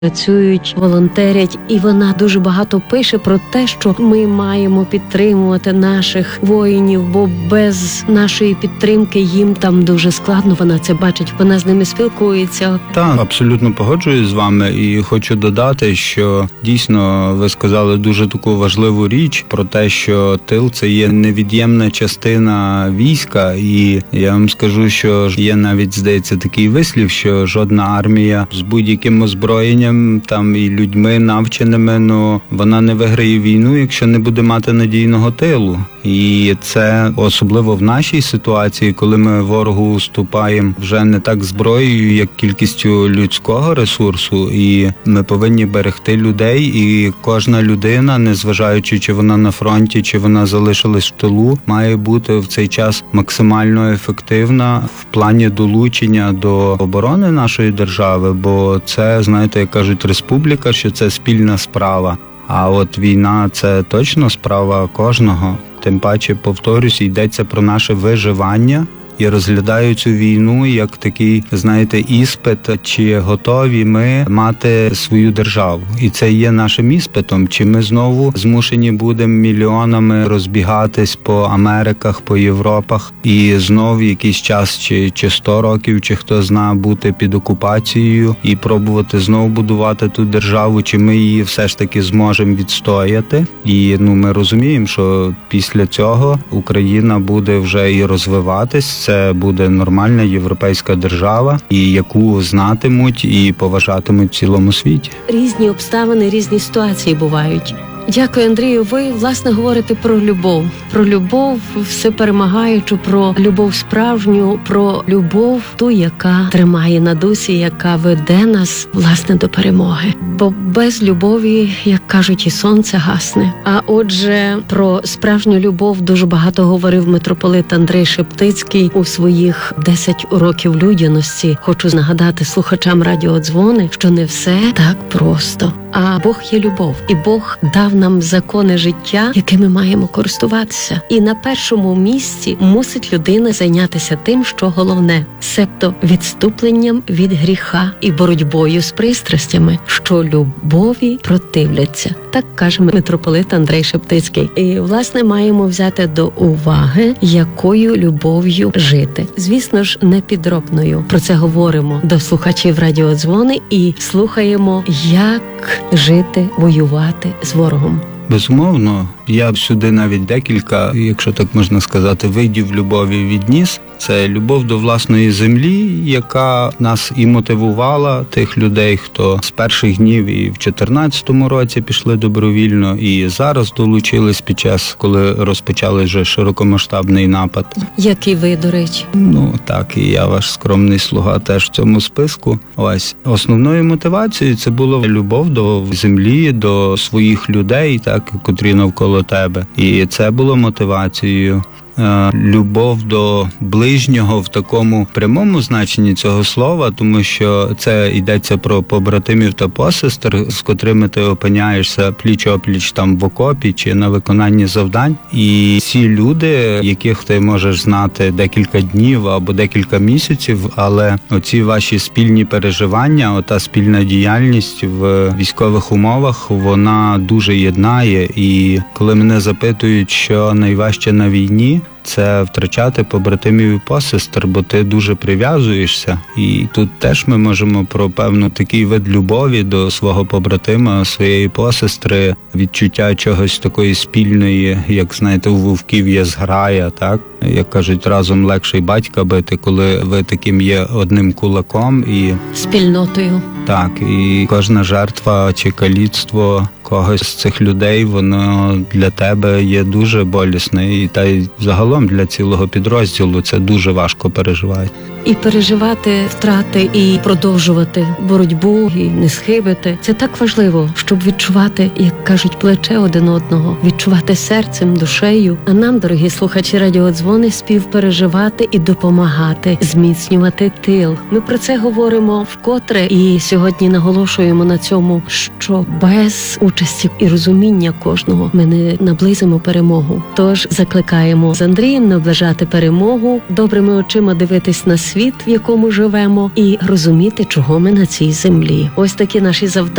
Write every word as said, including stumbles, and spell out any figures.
працюють, волонтерять, і вона дуже багато пише про те, що ми маємо підтримувати наших воїнів, бо без нашої підтримки їм там дуже складно, вона це бачить, вона з ними спілкується. Так, абсолютно погоджуюсь з вами і хочу додати, що дійсно ви сказали дуже таку важливу річ про те, що тил – це є невід'ємна частина війська, і я вам скажу, що є навіть, здається, такий вислів, що жодна армія з будь-яким озброєнням там і людьми навченими, ну вона не виграє війну, якщо не буде мати надійного тилу. І це особливо в нашій ситуації, коли ми ворогу уступаємо вже не так зброєю, як кількістю людського ресурсу, і ми повинні берегти людей, і кожна людина, незважаючи, чи вона на фронті, чи вона залишилась в тилу, має бути в цей час максимально ефективна в плані долучення до оборони нашої держави, бо це, знаєте, як кажуть, республіка, що це спільна справа. А от війна – це точно справа кожного. Тим паче, повторюсь, йдеться про наше виживання. І розглядаю цю війну як такий, знаєте, іспит, чи готові ми мати свою державу. І це є нашим іспитом, чи ми знову змушені будемо мільйонами розбігатись по Америках, по Європах, і знов якийсь час, чи, чи сто років, чи хто зна, бути під окупацією і пробувати знову будувати ту державу, чи ми її все ж таки зможемо відстояти. І ну ми розуміємо, що після цього Україна буде вже і розвиватись. Це буде нормальна європейська держава, і яку знатимуть і поважатимуть в цілому світі. Різні обставини, різні ситуації бувають. Дякую, Андрію. Ви, власне, говорите про любов. Про любов все перемагаючу, про любов справжню, про любов ту, яка тримає на дусі, яка веде нас, власне, до перемоги. Бо без любові, як кажуть, і сонце гасне. А отже, про справжню любов дуже багато говорив митрополит Андрей Шептицький у своїх десять уроків людяності. Хочу нагадати слухачам радіодзвони, що не все так просто. А Бог є любов, і Бог дав нам закони життя, якими маємо користуватися. І на першому місці мусить людина зайнятися тим, що головне, себто відступленням від гріха і боротьбою з пристрастями, що любові противляться. Так каже митрополит Андрей Шептицький. І, власне, маємо взяти до уваги, якою любов'ю жити. Звісно ж, не підробною. Про це говоримо до слухачів радіодзвони і слухаємо, як жити, воювати з ворогом. Безумовно, я б сюди навіть декілька, якщо так можна сказати, видів любові відніс. Це любов до власної землі, яка нас і мотивувала, тих людей, хто з перших днів і в чотирнадцятому році пішли добровільно, і зараз долучились під час, коли розпочали вже широкомасштабний напад. Який ви, до речі? Ну, так, і я, ваш скромний слуга, теж в цьому списку. Ось, основною мотивацією це була любов до землі, до своїх людей, так, котрі навколо тебе. І це було мотивацією. Любов до ближнього в такому прямому значенні цього слова, тому що це йдеться про побратимів та посестер, з котрими ти опиняєшся пліч-опліч там в окопі чи на виконанні завдань. І ці люди, яких ти можеш знати декілька днів або декілька місяців, але оці ваші спільні переживання, ота спільна діяльність в військових умовах, вона дуже єднає. І коли мене запитують, що найважче на війні, це втрачати побратимів і посестер, бо ти дуже прив'язуєшся. І тут теж ми можемо про певну такий вид любові до свого побратима, своєї посестри, відчуття чогось такої спільної, як, знаєте, у вовків є зграя, так? Як кажуть, разом легше й батька бити, коли ви таким є одним кулаком і спільнотою. Так, і кожна жертва чи каліцтво когось з цих людей, воно для тебе є дуже болісне, і та й загалом для цілого підрозділу це дуже важко переживати. І переживати втрати, і продовжувати боротьбу, і не схибити. Це так важливо, щоб відчувати, як кажуть, плече один одного, відчувати серцем, душею. А нам, дорогі слухачі радіодзвони, співпереживати і допомагати, зміцнювати тил. Ми про це говоримо вкотре, і сьогодні наголошуємо на цьому, що без участі і розуміння кожного ми не наблизимо перемогу. Тож закликаємо з Андрієм наближати перемогу, добрими очима дивитись на світ, світ, в якому живемо, і розуміти, чого ми на цій землі. Ось такі наші завдання.